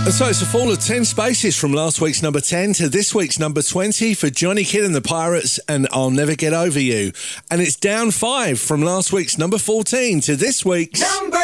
And so it's a fall of 10 spaces from last week's number 10 to this week's number 20 for Johnny Kidd and the Pirates and I'll Never Get Over You. And it's down 5 from last week's number 14 to this week's...